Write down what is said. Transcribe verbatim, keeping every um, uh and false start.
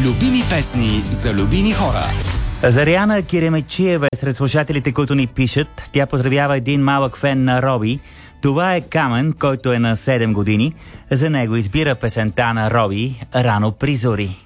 Любими песни за любими хора. Заряна Киремечиева е сред слушателите, които ни пишат. Тя поздравява един малък фен на Роби. Това е Камен, който е на седем години. За него избира песента на Роби "Рано при зори".